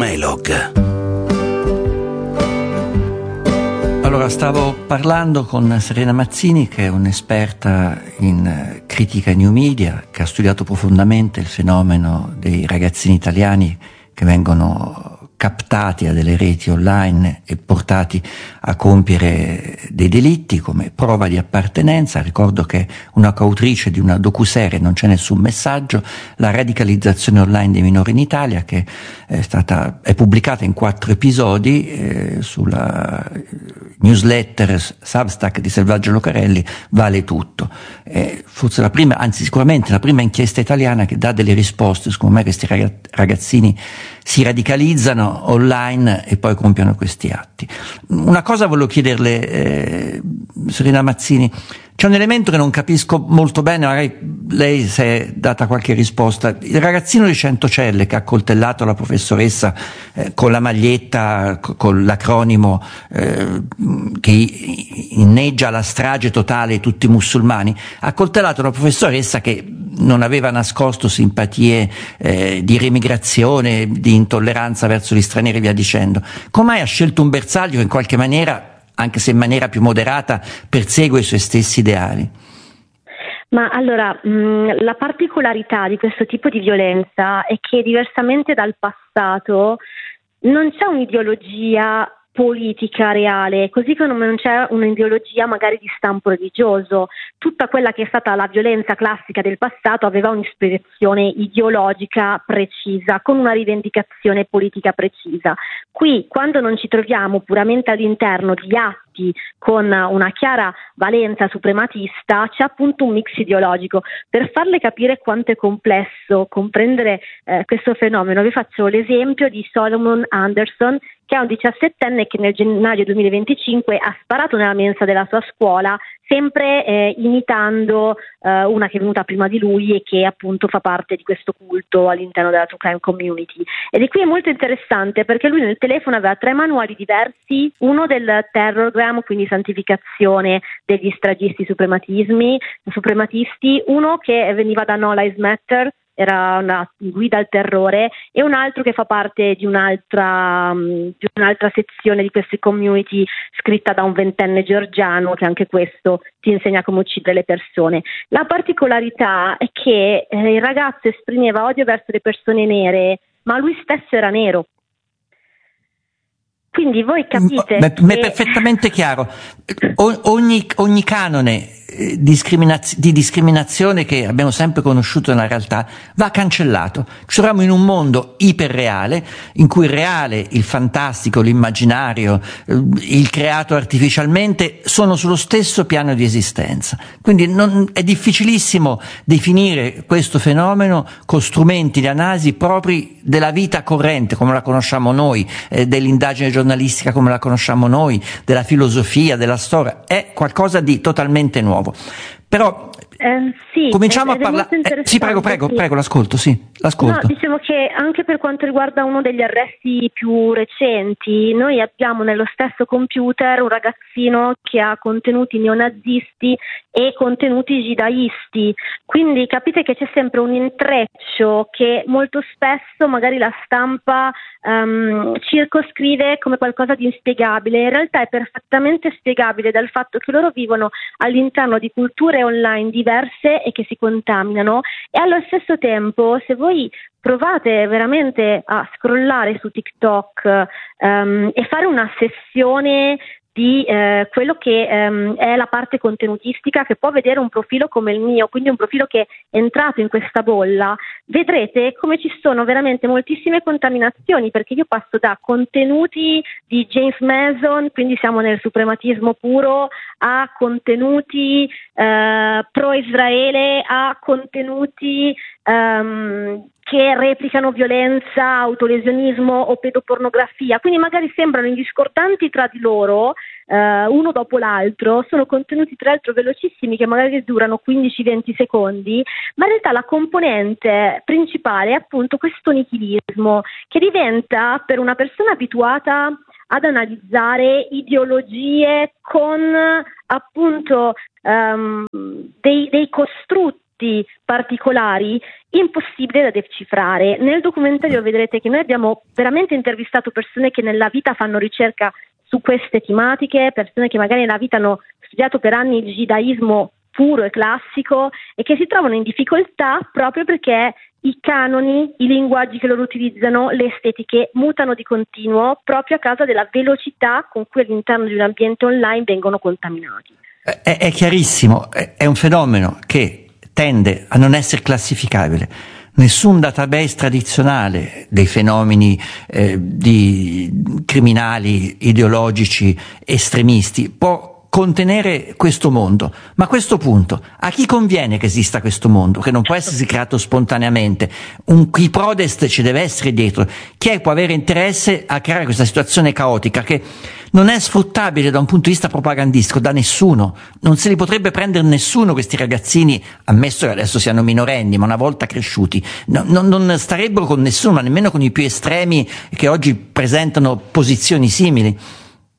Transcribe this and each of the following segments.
Mailog. Allora, stavo parlando con Serena Mazzini, che è un'esperta in critica new media, che ha studiato profondamente il fenomeno dei ragazzini italiani che vengono captati a delle reti online e portati a compiere dei delitti come prova di appartenenza. Ricordo che è una coautrice di una docuserie, Non c'è nessun messaggio, la radicalizzazione online dei minori in Italia, che è pubblicata in 4 episodi sulla newsletter Substack di Selvaggio Lucarelli. Vale tutto. Forse la prima, anzi sicuramente la prima inchiesta italiana che dà delle risposte su come questi ragazzini si radicalizzano online e poi compiono questi atti. Una cosa volevo chiederle, Serena Mazzini. C'è un elemento che non capisco molto bene, magari lei si è data qualche risposta. Il ragazzino di Centocelle che ha accoltellato la professoressa con la maglietta, con l'acronimo che inneggia la strage totale di tutti i musulmani, ha accoltellato la professoressa che non aveva nascosto simpatie di remigrazione, di intolleranza verso gli stranieri e via dicendo. Come mai ha scelto un bersaglio che in qualche maniera, anche se in maniera più moderata, persegue i suoi stessi ideali? Ma allora, la particolarità di questo tipo di violenza è che, diversamente dal passato, non c'è un'ideologia politica reale, così come non c'è un'ideologia magari di stampo religioso. Tutta quella che è stata la violenza classica del passato aveva un'ispirazione ideologica precisa, con una rivendicazione politica precisa. Qui, quando non ci troviamo puramente all'interno di atti con una chiara valenza suprematista, c'è appunto un mix ideologico. Per farle capire quanto è complesso comprendere questo fenomeno, vi faccio l'esempio di Solomon Anderson, che è un 17enne che nel gennaio 2025 ha sparato nella mensa della sua scuola, sempre imitando una che è venuta prima di lui e che appunto fa parte di questo culto all'interno della True Crime Community. Ed è qui è molto interessante perché lui nel telefono aveva 3 manuali diversi, uno del terrorgram, quindi santificazione degli stragisti suprematisti, uno che veniva da No Lives Matter, era una guida al terrore, e un altro che fa parte di un'altra sezione di queste community scritta da un 20enne georgiano, che anche questo ti insegna come uccidere le persone. La particolarità è che il ragazzo esprimeva odio verso le persone nere, ma lui stesso era nero. Quindi voi capite mi è perfettamente chiaro. Ogni canone di discriminazione che abbiamo sempre conosciuto nella realtà va cancellato. Ci troviamo in un mondo iperreale, in cui il reale, il fantastico, l'immaginario, il creato artificialmente sono sullo stesso piano di esistenza. Quindi è difficilissimo definire questo fenomeno con strumenti di analisi propri della vita corrente come la conosciamo noi, dell'indagine giornalistica come la conosciamo noi, della filosofia, della storia. È qualcosa di totalmente nuovo. Però sì, cominciamo a parlare. Sì, prego, l'ascolto. No, diciamo che anche per quanto riguarda uno degli arresti più recenti, noi abbiamo nello stesso computer un ragazzino che ha contenuti neonazisti e contenuti jihadisti, quindi capite che c'è sempre un intreccio che molto spesso magari la stampa circoscrive come qualcosa di inspiegabile. In realtà è perfettamente spiegabile dal fatto che loro vivono all'interno di culture online diverse e che si contaminano, e allo stesso tempo, se voi provate veramente a scrollare su TikTok e fare una sessione di quello che è la parte contenutistica, che può vedere un profilo come il mio, quindi un profilo che è entrato in questa bolla, vedrete come ci sono veramente moltissime contaminazioni, perché io passo da contenuti di James Mason, quindi siamo nel suprematismo puro, a contenuti pro-Israele, a contenuti che replicano violenza, autolesionismo o pedopornografia, quindi magari sembrano in discordanti tra di loro, uno dopo l'altro, sono contenuti tra l'altro velocissimi che magari durano 15-20 secondi, ma in realtà la componente principale è appunto questo nichilismo che diventa, per una persona abituata ad analizzare ideologie con appunto dei costrutti tutti particolari, impossibile da decifrare. Nel documentario vedrete che noi abbiamo veramente intervistato persone che nella vita fanno ricerca su queste tematiche, persone che magari nella vita hanno studiato per anni il judaismo puro e classico e che si trovano in difficoltà proprio perché i canoni, i linguaggi che loro utilizzano, le estetiche mutano di continuo proprio a causa della velocità con cui all'interno di un ambiente online vengono contaminati. È chiarissimo, è un fenomeno che tende a non essere classificabile. Nessun database tradizionale dei fenomeni di criminali ideologici estremisti può contenere questo mondo. Ma a questo punto, a chi conviene che esista questo mondo, che non può essersi creato spontaneamente? Chi prodest ci deve essere dietro? Chi è può avere interesse a creare questa situazione caotica che non è sfruttabile da un punto di vista propagandistico da nessuno? Non se li potrebbe prendere nessuno questi ragazzini, ammesso che adesso siano minorenni, ma una volta cresciuti. Non starebbero con nessuno, ma nemmeno con i più estremi che oggi presentano posizioni simili.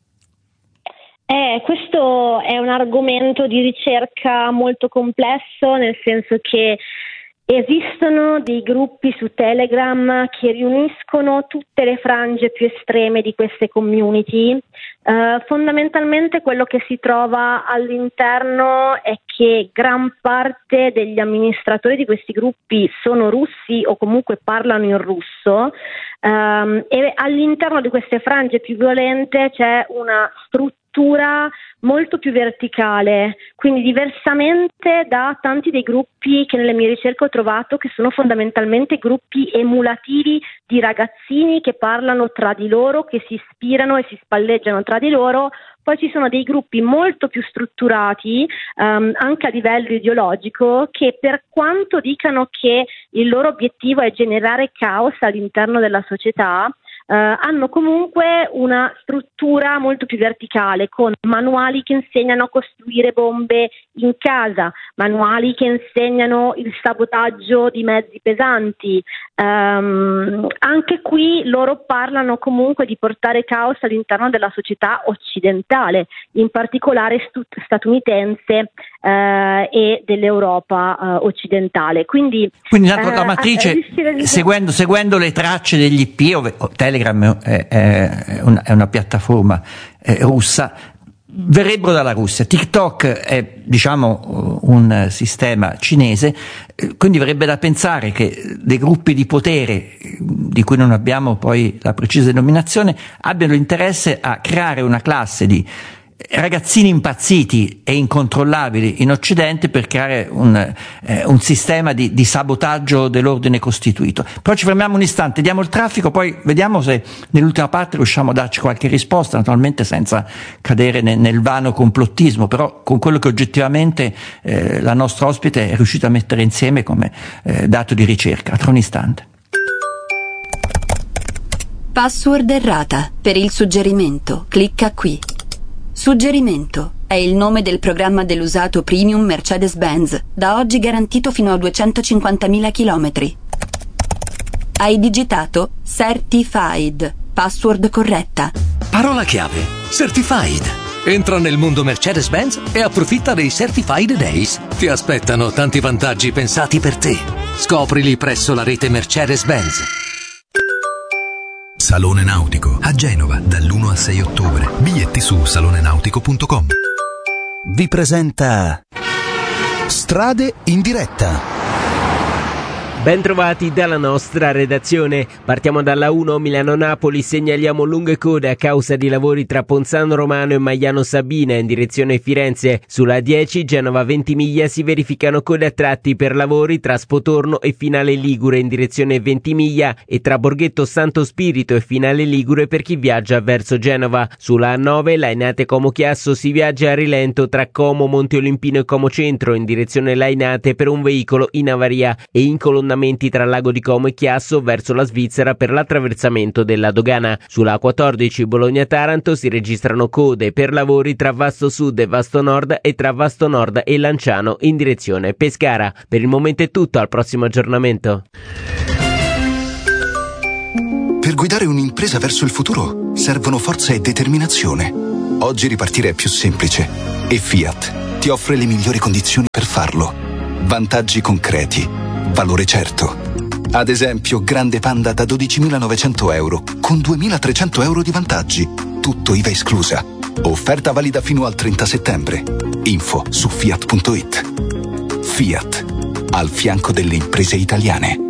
Questo è un argomento di ricerca molto complesso, nel senso che esistono dei gruppi su Telegram che riuniscono tutte le frange più estreme di queste community. Fondamentalmente quello che si trova all'interno è che gran parte degli amministratori di questi gruppi sono russi o comunque parlano in russo, e all'interno di queste frange più violente c'è una struttura molto più verticale, quindi diversamente da tanti dei gruppi che nelle mie ricerche ho trovato, che sono fondamentalmente gruppi emulativi di ragazzini che parlano tra di loro, che si ispirano e si spalleggiano tra di loro. Poi ci sono dei gruppi molto più strutturati, anche a livello ideologico, che per quanto dicano che il loro obiettivo è generare caos all'interno della società, hanno comunque una struttura molto più verticale, con manuali che insegnano a costruire bombe in casa, manuali che insegnano il sabotaggio di mezzi pesanti. Anche qui loro parlano comunque di portare caos all'interno della società occidentale, in particolare statunitense e dell'Europa occidentale. Quindi la matrice, seguendo le tracce degli IP, Telegram è una piattaforma russa, verrebbero dalla Russia. TikTok è, diciamo, un sistema cinese, quindi verrebbe da pensare che dei gruppi di potere, di cui non abbiamo poi la precisa denominazione, abbiano interesse a creare una classe di ragazzini impazziti e incontrollabili in Occidente per creare un sistema di sabotaggio dell'ordine costituito. Però ci fermiamo un istante, diamo il traffico, poi vediamo se nell'ultima parte riusciamo a darci qualche risposta, naturalmente senza cadere nel vano complottismo, però con quello che oggettivamente la nostra ospite è riuscita a mettere insieme come dato di ricerca. Tra un istante. Password errata. Per il suggerimento, clicca qui. Suggerimento è il nome del programma dell'usato premium Mercedes-Benz, da oggi garantito fino a 250.000 chilometri. Hai digitato Certified, password corretta. Parola chiave: Certified. Entra nel mondo Mercedes-Benz e approfitta dei Certified Days. Ti aspettano tanti vantaggi pensati per te. Scoprili presso la rete Mercedes-Benz. Salone Nautico a Genova dall'1 al 6 ottobre. Biglietti su salonenautico.com. Vi presenta Strade in diretta. Bentrovati dalla nostra redazione. Partiamo dalla 1 Milano-Napoli, segnaliamo lunghe code a causa di lavori tra Ponzano Romano e Maiano Sabina in direzione Firenze. Sulla 10 Genova-Ventimiglia si verificano code a tratti per lavori tra Spotorno e Finale Ligure in direzione Ventimiglia e tra Borghetto Santo Spirito e Finale Ligure per chi viaggia verso Genova. Sulla A9 Lainate Como Chiasso si viaggia a rilento tra Como Monte Olimpino e Como Centro in direzione Lainate per un veicolo in avaria e in colonnamenti tra Lago di Como e Chiasso verso la Svizzera per l'attraversamento della dogana. Sulla A14 Bologna-Taranto si registrano code per lavori tra Vasto Sud e Vasto Nord e tra Vasto Nord e Lanciano in direzione Pescara. Per il momento è tutto, al prossimo aggiornamento. Per guidare un'impresa verso il futuro servono forza e determinazione. Oggi ripartire è più semplice e Fiat ti offre le migliori condizioni per farlo. Vantaggi concreti. Valore certo. Ad esempio, Grande Panda da 12.900 euro con 2.300 euro di vantaggi. Tutto IVA esclusa. Offerta valida fino al 30 settembre. Info su fiat.it. Fiat. Al fianco delle imprese italiane.